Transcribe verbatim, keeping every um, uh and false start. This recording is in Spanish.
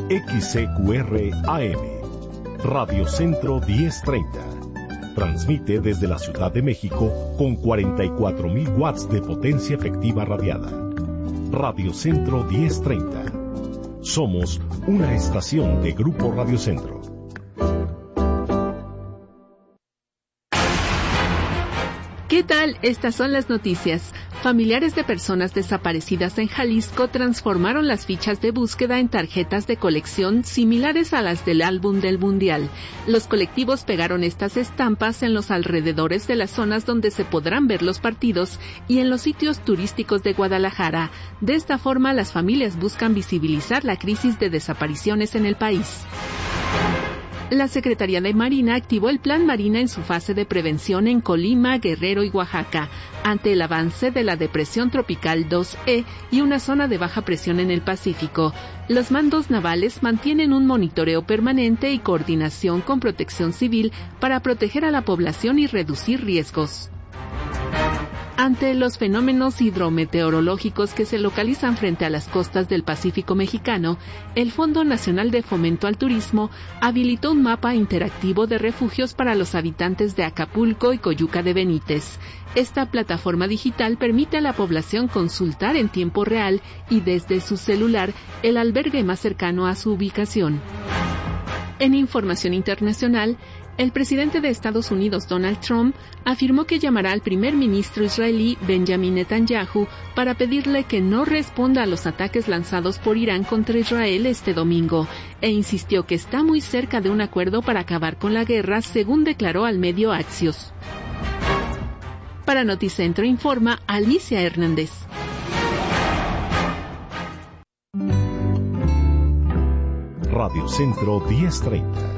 X C Q R A M, Radio Centro diez treinta. Transmite desde la Ciudad de México con cuarenta y cuatro mil watts de potencia efectiva radiada. Radio Centro diez treinta. Somos una estación de Grupo Radio Centro. ¿Qué tal? Estas son las noticias. Familiares de personas desaparecidas en Jalisco transformaron las fichas de búsqueda en tarjetas de colección similares a las del álbum del Mundial. Los colectivos pegaron estas estampas en los alrededores de las zonas donde se podrán ver los partidos y en los sitios turísticos de Guadalajara. De esta forma, las familias buscan visibilizar la crisis de desapariciones en el país. La Secretaría de Marina activó el Plan Marina en su fase de prevención en Colima, Guerrero y Oaxaca, ante el avance de la depresión tropical dos E y una zona de baja presión en el Pacífico. Los mandos navales mantienen un monitoreo permanente y coordinación con Protección Civil para proteger a la población y reducir riesgos. Ante los fenómenos hidrometeorológicos que se localizan frente a las costas del Pacífico mexicano, el Fondo Nacional de Fomento al Turismo habilitó un mapa interactivo de refugios para los habitantes de Acapulco y Coyuca de Benítez. Esta plataforma digital permite a la población consultar en tiempo real y desde su celular el albergue más cercano a su ubicación. En información internacional, el presidente de Estados Unidos, Donald Trump, afirmó que llamará al primer ministro israelí, Benjamin Netanyahu, para pedirle que no responda a los ataques lanzados por Irán contra Israel este domingo, e insistió que está muy cerca de un acuerdo para acabar con la guerra, según declaró al medio Axios. Para Noticentro informa Alicia Hernández. Radio Centro diez treinta.